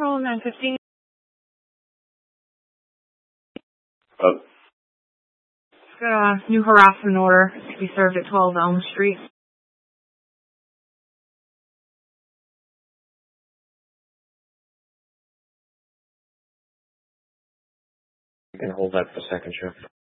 Patrol 915. Got a new harassment order to be served at 12 Elm Street. You can hold that for a second, Sheriff.